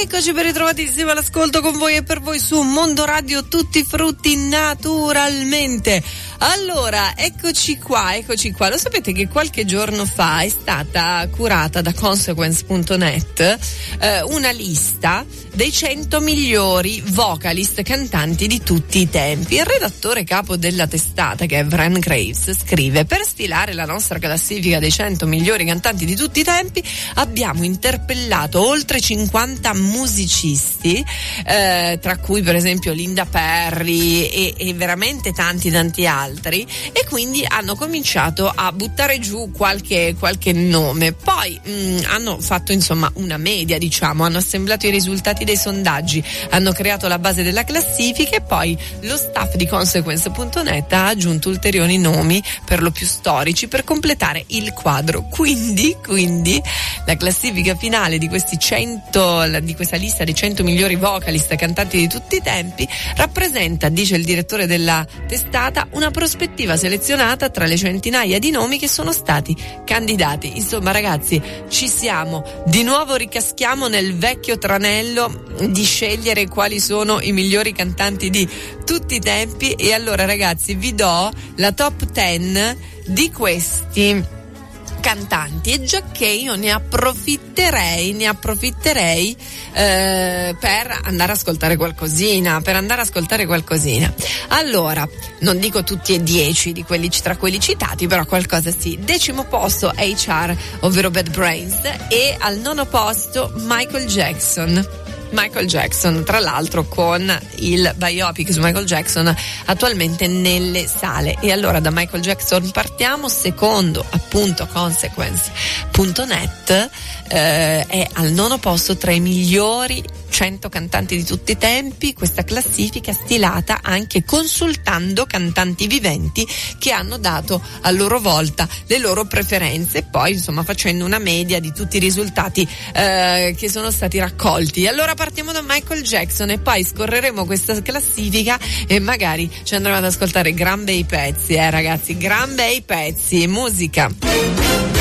Eccoci ben ritrovatissimi all'ascolto con voi e per voi su Mondo Radio Tutti Frutti naturalmente. Allora, eccoci qua. Lo sapete che qualche giorno fa è stata curata da Consequence.net una lista dei 100 migliori vocalist cantanti di tutti i tempi. Il redattore capo della testata, che è Vran Graves, scrive: per stilare la nostra classifica dei 100 migliori cantanti di tutti i tempi abbiamo interpellato oltre 50 musicisti, tra cui per esempio Linda Perry e veramente tanti altri, e quindi hanno cominciato a buttare giù qualche nome. Poi hanno fatto insomma una media, diciamo, hanno assemblato i risultati dei sondaggi, hanno creato la base della classifica e poi lo staff di Consequence.net ha aggiunto ulteriori nomi, per lo più storici, per completare il quadro. Quindi la classifica finale di questi 100, di questa lista dei 100 migliori vocalist cantanti di tutti i tempi, rappresenta, dice il direttore della testata, una prospettiva selezionata tra le centinaia di nomi che sono stati candidati. Insomma, ragazzi, ci siamo. Di nuovo ricaschiamo nel vecchio tranello di scegliere quali sono i migliori cantanti di tutti i tempi. E allora, ragazzi, vi do la top 10 di questi cantanti, e già che io ne approfitterei per andare a ascoltare qualcosina. Allora, non dico tutti e 10 di quelli tra quelli citati, però qualcosa sì. 10° posto HR, ovvero Bad Brains, e al 9° posto Michael Jackson, tra l'altro con il biopic su Michael Jackson attualmente nelle sale. E allora da Michael Jackson partiamo. Secondo appunto Consequence.net, è al 9° posto tra i migliori 100 cantanti di tutti i tempi, questa classifica stilata anche consultando cantanti viventi che hanno dato a loro volta le loro preferenze, e poi insomma facendo una media di tutti i risultati che sono stati raccolti. Allora partiamo da Michael Jackson e poi scorreremo questa classifica e magari ci andremo ad ascoltare gran bei pezzi, ragazzi, gran bei pezzi, musica.